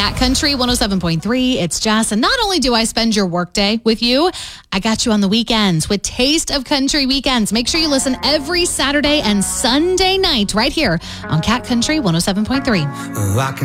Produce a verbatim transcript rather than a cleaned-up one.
Cat Country one oh seven point three. It's Jess. And not only do I spend your workday with you, I got you on the weekends with Taste of Country Weekends. Make sure you listen every Saturday and Sunday night right here on Cat Country one oh seven point three.